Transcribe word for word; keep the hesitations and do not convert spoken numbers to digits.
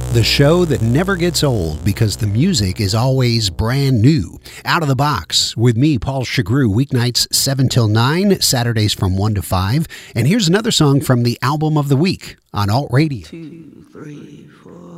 The show that never gets old because the music is always brand new. Out of the Box with me, Paul Chagru, weeknights seven till nine, Saturdays from one to five. And here's another song from the album of the week on Alt Radio. Two, three, four.